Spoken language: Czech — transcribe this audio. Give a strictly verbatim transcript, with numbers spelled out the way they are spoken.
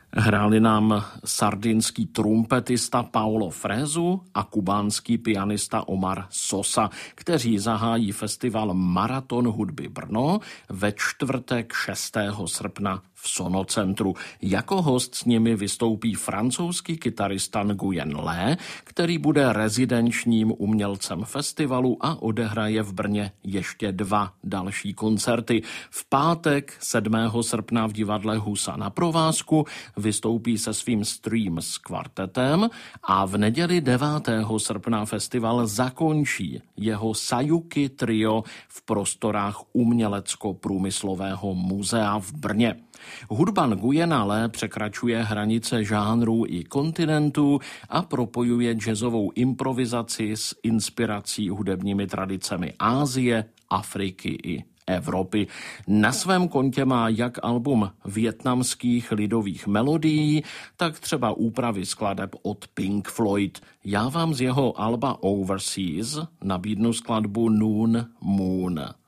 Hráli nám sardinský trumpetista Paulo Fresu a kubánský pianista Omar Sosa, kteří zahájí festival Maraton hudby Brno ve čtvrtek šestého srpna v Sonocentru. Jako host s nimi vystoupí francouzský kytarista Nguyen Le, který bude rezidenčním umělcem festivalu a odehraje v Brně ještě dva další koncerty. V pátek sedmého srpna v divadle Husa na provázku vystoupí se svým Streams kvartetem a v neděli devátého srpna festival zakončí jeho Sayuki trio v prostorách Umělecko-průmyslového muzea v Brně. Hudba Nguyena Le překračuje hranice žánrů i kontinentů a propojuje jazzovou improvizaci s inspirací hudebními tradicemi Asie, Afriky i Evropy. Na svém kontě má jak album vietnamských lidových melodií, tak třeba úpravy skladeb od Pink Floyd. Já vám z jeho alba Overseas nabídnu skladbu Noon Moon.